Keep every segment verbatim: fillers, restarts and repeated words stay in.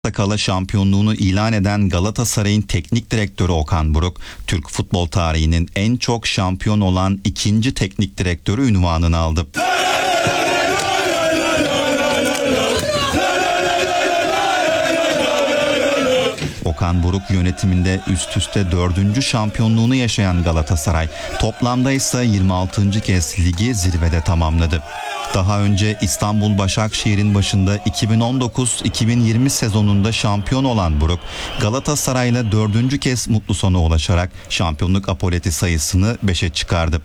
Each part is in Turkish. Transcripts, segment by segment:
Kala şampiyonluğunu ilan eden Galatasaray'ın teknik direktörü Okan Buruk, Türk futbol tarihinin en çok şampiyon olan ikinci teknik direktörü unvanını aldı. Okan Buruk yönetiminde üst üste dördüncü şampiyonluğunu yaşayan Galatasaray, toplamda ise yirmi altıncı kez ligi zirvede tamamladı. Daha önce İstanbul Başakşehir'in başında iki bin on dokuz iki bin yirmi sezonunda şampiyon olan Buruk, Galatasaray'la dördüncü kez mutlu sona ulaşarak şampiyonluk apoleti sayısını beşe çıkardı.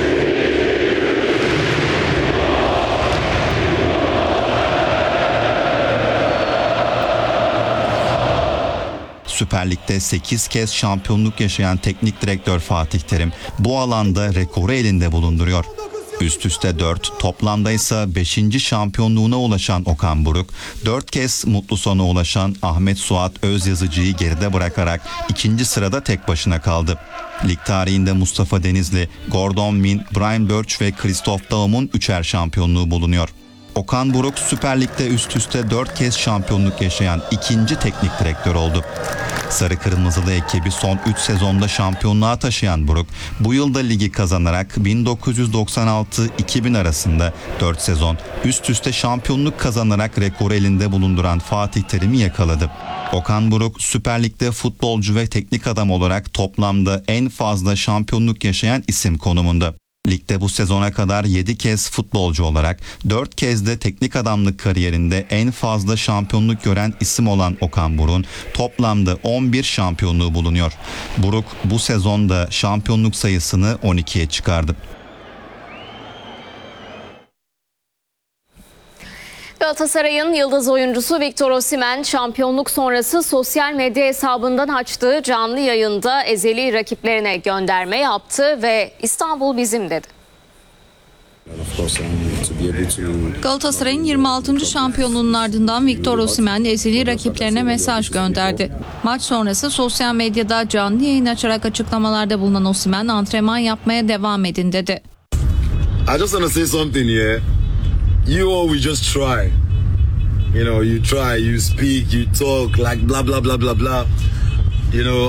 Süper Lig'de sekiz kez şampiyonluk yaşayan teknik direktör Fatih Terim bu alanda rekoru elinde bulunduruyor. Üst üste dört, toplamda ise beşinci şampiyonluğuna ulaşan Okan Buruk, dört kez mutlu sona ulaşan Ahmet Suat Özyazıcı'yı geride bırakarak ikinci sırada tek başına kaldı. Lig tarihinde Mustafa Denizli, Gordon Min, Brian Birch ve Christoph Daum'un üçer şampiyonluğu bulunuyor. Okan Buruk Süper Lig'de üst üste dört kez şampiyonluk yaşayan ikinci teknik direktör oldu. Sarı Kırmızılı ekibi son üç sezonda şampiyonluğa taşıyan Buruk, bu yılda ligi kazanarak bin dokuz yüz doksan altı iki bin arasında dört sezon üst üste şampiyonluk kazanarak rekoru elinde bulunduran Fatih Terim'i yakaladı. Okan Buruk, Süper Lig'de futbolcu ve teknik adam olarak toplamda en fazla şampiyonluk yaşayan isim konumunda. Ligde bu sezona kadar yedi kez futbolcu olarak, dört kez de teknik adamlık kariyerinde en fazla şampiyonluk gören isim olan Okan Buruk'un toplamda on bir şampiyonluğu bulunuyor. Buruk bu sezonda şampiyonluk sayısını on ikiye çıkardı. Galatasaray'ın yıldız oyuncusu Victor Osimhen şampiyonluk sonrası sosyal medya hesabından açtığı canlı yayında ezeli rakiplerine gönderme yaptı ve İstanbul bizim dedi. Galatasaray'ın yirmi altıncı şampiyonluğunun ardından Victor Osimhen ezeli rakiplerine mesaj gönderdi. Maç sonrası sosyal medyada canlı yayın açarak açıklamalarda bulunan Osimhen antrenman yapmaya devam edin dedi. I just want to say something here. You all we just try. You know, you try, you speak, you talk like blah blah blah blah blah. You know,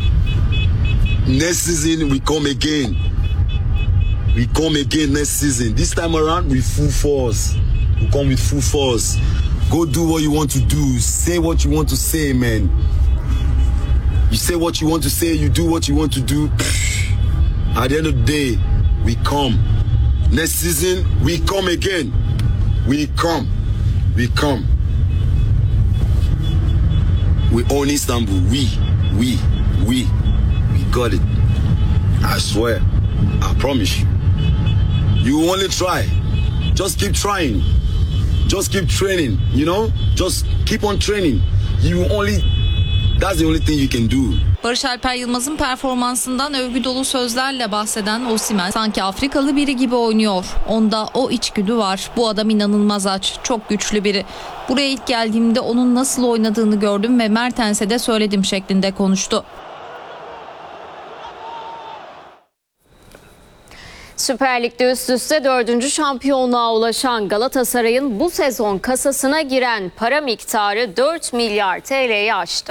next season we come again. We come again next season. This time around with full force. We come with full force. Go do what you want to do. Say what you want to say, man. You say what you want to say, you do what you want to do. At the end of the day, we come. Next season, we come again. We come. We come. We own Istanbul. We, we, we, we got it. I swear. I promise you. You only try. Just keep trying. Just keep training, you know? Just keep on training. You only... That's the only thing you can do. Barış Alper Yılmaz'ın performansından övgü dolu sözlerle bahseden Osimhen sanki Afrikalı biri gibi oynuyor. Onda o içgüdü var. Bu adam inanılmaz aç, çok güçlü biri. Buraya ilk geldiğimde onun nasıl oynadığını gördüm ve Mertens'e de söyledim şeklinde konuştu. Süper Lig'de üst üste dördüncü şampiyonluğa ulaşan Galatasaray'ın bu sezon kasasına giren para miktarı dört milyar T L'yi aştı.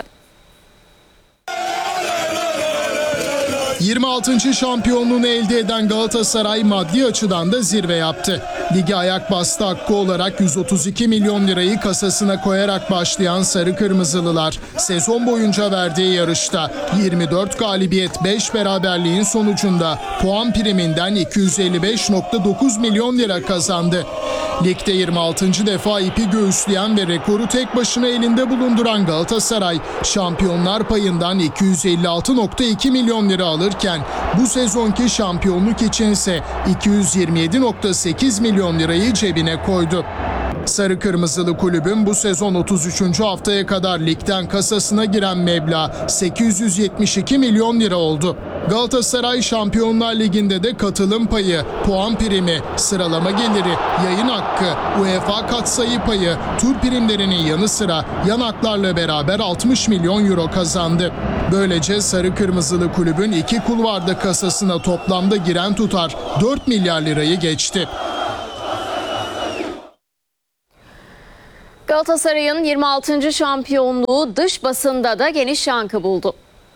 yirmi altıncı şampiyonluğunu elde eden Galatasaray maddi açıdan da zirve yaptı. Lige ayak bastı hakkı olarak yüz otuz iki milyon lirayı kasasına koyarak başlayan Sarı Kırmızılılar sezon boyunca verdiği yarışta yirmi dört galibiyet beş beraberliğin sonucunda puan priminden iki yüz elli beş virgül dokuz milyon lira kazandı. Ligde yirmi altıncı defa ipi göğüsleyen ve rekoru tek başına elinde bulunduran Galatasaray şampiyonlar payından iki yüz elli altı virgül iki milyon lira alırken bu sezonki şampiyonluk içinse iki yüz yirmi yedi virgül sekiz milyon lirayı cebine koydu. Sarı Kırmızılı kulübün bu sezon otuz üçüncü haftaya kadar ligden kasasına giren meblağ sekiz yüz yetmiş iki milyon lira oldu. Galatasaray Şampiyonlar Ligi'nde de katılım payı, puan primi, sıralama geliri, yayın hakkı, UEFA katsayı payı, tur primlerinin yanı sıra yan haklarla beraber altmış milyon euro kazandı. Böylece Sarı Kırmızılı kulübün iki kulvarda kasasına toplamda giren tutar dört milyar lirayı geçti. Galatasaray'ın yirmi altıncı şampiyonluğu dış basında da geniş yankı buldu.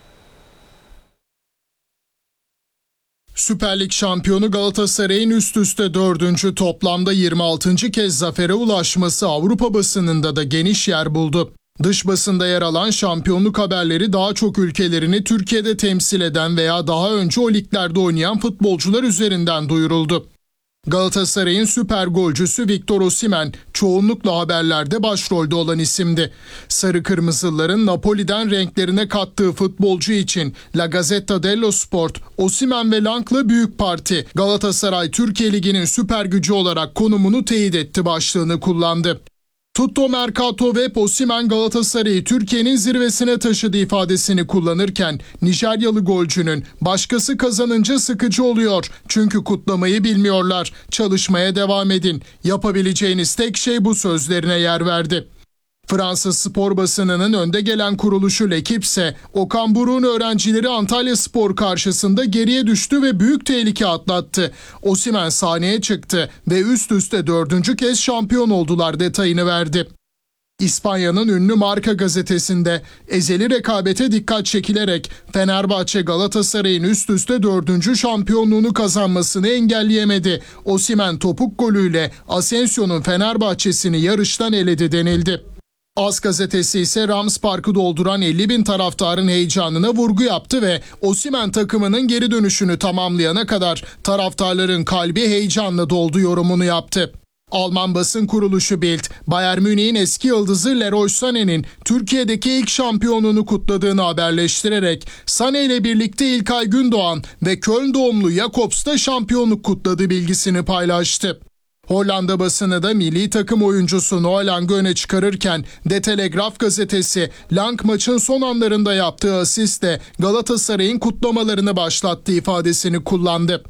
Süper Lig şampiyonu Galatasaray'ın üst üste dördüncü toplamda yirmi altıncı kez zafere ulaşması Avrupa basınında da geniş yer buldu. Dış basında yer alan şampiyonluk haberleri daha çok ülkelerini Türkiye'de temsil eden veya daha önce o liglerde oynayan futbolcular üzerinden duyuruldu. Galatasaray'ın süper golcüsü Victor Osimhen çoğunlukla haberlerde başrolde olan isimdi. Sarı Kırmızılıların Napoli'den renklerine kattığı futbolcu için La Gazzetta dello Sport, Osimhen ve Lang'la büyük parti, Galatasaray Türkiye Ligi'nin süper gücü olarak konumunu teyit etti başlığını kullandı. Tutto Mercato ve Osimhen Galatasaray'ı Türkiye'nin zirvesine taşıdı ifadesini kullanırken Nijeryalı golcünün başkası kazanınca sıkıcı oluyor çünkü kutlamayı bilmiyorlar, çalışmaya devam edin, yapabileceğiniz tek şey bu sözlerine yer verdi. Fransız spor basınının önde gelen kuruluşu L'Équipe ise Okan Buruk'un öğrencileri Antalyaspor karşısında geriye düştü ve büyük tehlike atlattı. Osimhen sahneye çıktı ve üst üste dördüncü kez şampiyon oldular detayını verdi. İspanya'nın ünlü Marca gazetesinde ezeli rekabete dikkat çekilerek Fenerbahçe Galatasaray'ın üst üste dördüncü şampiyonluğunu kazanmasını engelleyemedi. Osimhen topuk golüyle Asensio'nun Fenerbahçe'sini yarıştan eledi denildi. AS gazetesi ise Rams Park'ı dolduran elli bin taraftarın heyecanına vurgu yaptı ve Osimhen takımının geri dönüşünü tamamlayana kadar taraftarların kalbi heyecanla doldu yorumunu yaptı. Alman basın kuruluşu Bild, Bayern Münih'in eski yıldızı Leroy Sané'nin Türkiye'deki ilk şampiyonluğunu kutladığını haberleştirerek Sané ile birlikte İlkay Gündoğan ve Köln doğumlu Jakobs da şampiyonluk kutladığı bilgisini paylaştı. Hollanda basını da milli takım oyuncusu Noah Lang'ı öne çıkarırken De Telegraaf gazetesi Lang maçın son anlarında yaptığı asistle Galatasaray'ın kutlamalarını başlattığı ifadesini kullandı.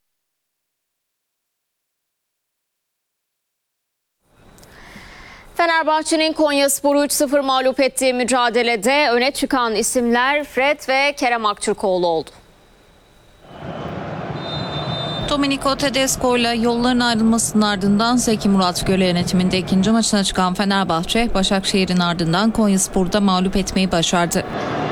Fenerbahçe'nin Konyaspor'u üç sıfır mağlup ettiği mücadelede öne çıkan isimler Fred ve Kerem Aktürkoğlu oldu. Domenico Tedesco ile yolların ayrılmasının ardından Zeki Murat Göle yönetiminde ikinci maçına çıkan Fenerbahçe, Başakşehir'in ardından Konyaspor'da mağlup etmeyi başardı.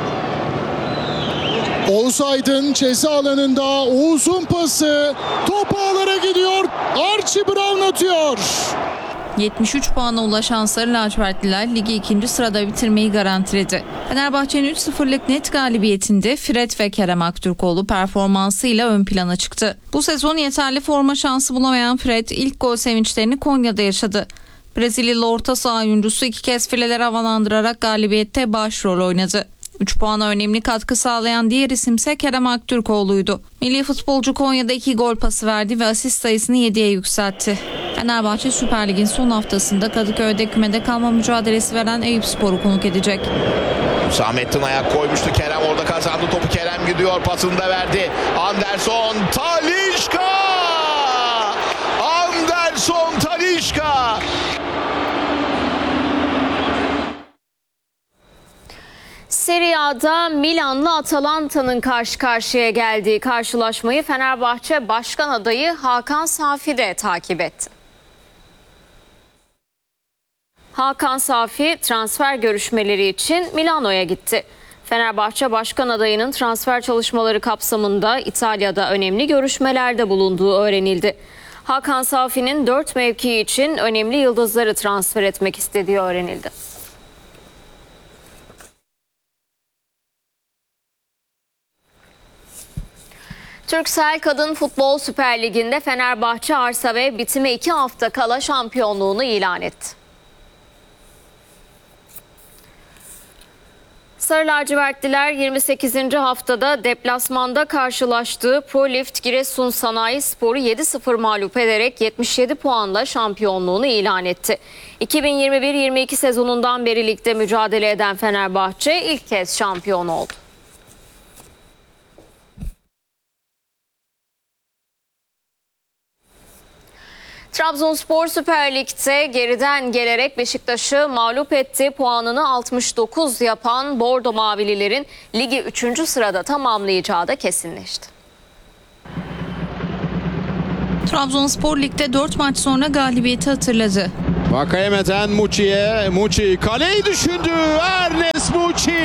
Oğuz Aydın ceza alanında, Oğuz'un pası top ağlara gidiyor, Archie Brown atıyor. yetmiş üç puana ulaşan Sarı Lacivertliler ligi ikinci sırada bitirmeyi garantiledi. Fenerbahçe'nin üç sıfırlık net galibiyetinde Fred ve Kerem Aktürkoğlu performansıyla ön plana çıktı. Bu sezon yeterli forma şansı bulamayan Fred ilk gol sevinçlerini Konya'da yaşadı. Brezilyalı orta saha oyuncusu iki kez fileleri havalandırarak galibiyette başrol oynadı. üç puana önemli katkı sağlayan diğer isimse Kerem Aktürkoğlu'ydu. Milli futbolcu Konya'da iki gol pası verdi ve asist sayısını yediye yükseltti. Fenerbahçe Süper Lig'in son haftasında Kadıköy'de kümede kalma mücadelesi veren Eyüpspor'u konuk edecek. Hüsamettin ayak koymuştu. Kerem orada kazandı. Topu Kerem gidiyor. Pasını da verdi. Anderson Talisca! Anderson Talisca! Serie A'da Milan'la Atalanta'nın karşı karşıya geldiği karşılaşmayı Fenerbahçe Başkan adayı Hakan Safi de takip etti. Hakan Safi transfer görüşmeleri için Milano'ya gitti. Fenerbahçe Başkan adayının transfer çalışmaları kapsamında İtalya'da önemli görüşmelerde bulunduğu öğrenildi. Hakan Safi'nin dört mevki için önemli yıldızları transfer etmek istediği öğrenildi. Türksel Kadın Futbol Süper Ligi'nde Fenerbahçe arsa ve bitime iki hafta kala şampiyonluğunu ilan etti. Sarı lacivertliler yirmi sekizinci haftada deplasmanda karşılaştığı Prolift Giresun Sanayi Spor'u yedi sıfır mağlup ederek yetmiş yedi puanla şampiyonluğunu ilan etti. iki bin yirmi bir yirmi iki sezonundan beri ligde mücadele eden Fenerbahçe ilk kez şampiyon oldu. Trabzonspor Süper Lig'de geriden gelerek Beşiktaş'ı mağlup etti. Puanını altmış dokuz yapan Bordo Mavililerin ligi üçüncü sırada tamamlayacağı da kesinleşti. Trabzonspor ligde dört maç sonra galibiyeti hatırladı. Vakayeme'den Muçi'ye. Muçi kaleyi düşündü. Ernest Muçi.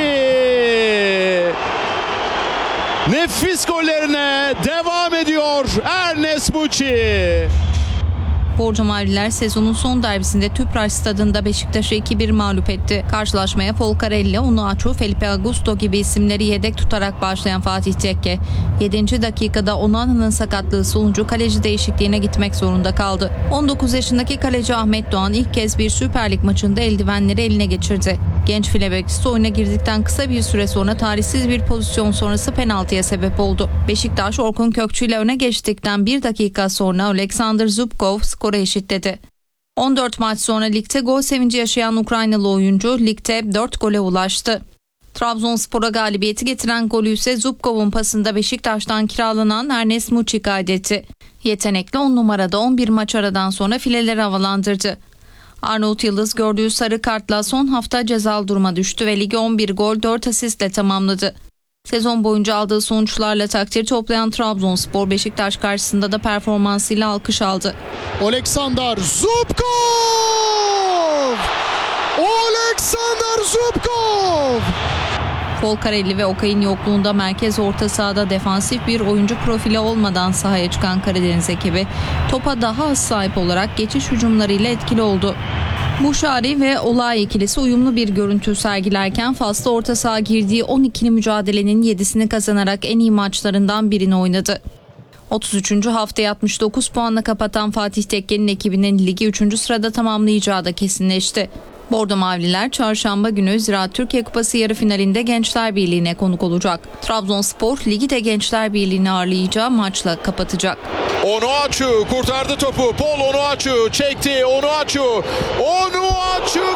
Nefis gollerine devam ediyor Ernest Muçi. Bordo Mavililer sezonun son derbisinde Tüpraş Stadı'nda Beşiktaş'ı iki bir mağlup etti. Karşılaşmaya Folcarelli, Onuachu, Felipe Augusto gibi isimleri yedek tutarak başlayan Fatih Tekke, yedinci dakikada Onana'nın sakatlığı sonucu kaleci değişikliğine gitmek zorunda kaldı. on dokuz yaşındaki kaleci Ahmet Doğan ilk kez bir Süper Lig maçında eldivenleri eline geçirdi. Genç file bekçisi oyuna girdikten kısa bir süre sonra talihsiz bir pozisyon sonrası penaltıya sebep oldu. Beşiktaş Orkun Kökçü ile öne geçtikten bir dakika sonra Alexander Zubkov skoru eşitledi. on dört maç sonra ligde gol sevinci yaşayan Ukraynalı oyuncu ligde dört gole ulaştı. Trabzonspor'a galibiyeti getiren golü ise Zubkov'un pasında Beşiktaş'tan kiralanan Ernest Muçi kaydetti. Yetenekli on numarada on bir maç aradan sonra fileleri havalandırdı. Arnavut Yıldız gördüğü sarı kartla son hafta cezalı duruma düştü ve ligi on bir gol dört asistle tamamladı. Sezon boyunca aldığı sonuçlarla takdir toplayan Trabzonspor Beşiktaş karşısında da performansıyla alkış aldı. Alexander Zubkov! Alexander Zubkov! Folcarelli ve Okay'ın yokluğunda merkez orta sahada defansif bir oyuncu profili olmadan sahaya çıkan Karadeniz ekibi topa daha az sahip olarak geçiş hücumlarıyla etkili oldu. Buşari ve Olay ikilisi uyumlu bir görüntü sergilerken Fas'ta orta saha girdiği on ikili mücadelenin yedisini kazanarak en iyi maçlarından birini oynadı. otuz üçüncü haftayı altmış dokuz puanla kapatan Fatih Tekke'nin ekibinin ligi üçüncü sırada tamamlayacağı da kesinleşti. Bordo Mavililer çarşamba günü Ziraat Türkiye Kupası yarı finalinde Gençler Birliği'ne konuk olacak. Trabzonspor ligi de Gençler Birliği'ni ağırlayacağı maçla kapatacak. Onuachu kurtardı topu. Paul Onuachu çekti. Onuachu. Onuachu